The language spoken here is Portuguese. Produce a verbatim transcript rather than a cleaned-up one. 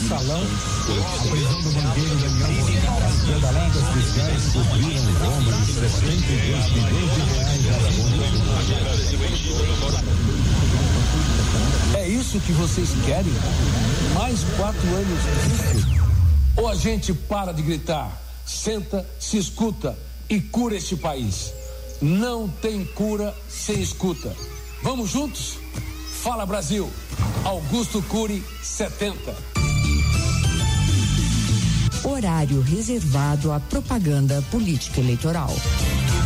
salão. A prisão do banqueiro Daniel As pedaladas fiscais cobriram o rombo de sessenta e dois milhões de reais. É isso que vocês querem? Mais quatro anos disso? Ou a gente para de gritar, senta, se escuta e cura este país? Não tem cura sem escuta. Vamos juntos? Fala Brasil. Augusto Cury, setenta. Horário reservado à propaganda política eleitoral.